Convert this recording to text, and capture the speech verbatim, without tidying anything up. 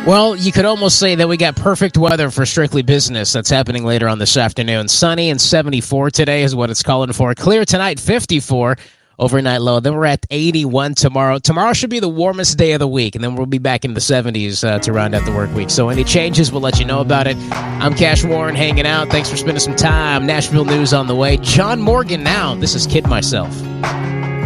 Well, you could almost say that we got perfect weather for Strictly Business. That's happening later on this afternoon. Sunny and seventy-four today is what it's calling for. Clear tonight, fifty-four. Overnight low. Then we're at eighty-one tomorrow. Tomorrow should be the warmest day of the week, and then we'll be back in the seventies uh, to round out the work week. So any changes, we'll let you know about it. I'm Cash Warren hanging out. Thanks for spending some time. Nashville news on the way. John Morgan now. This is Kid Myself.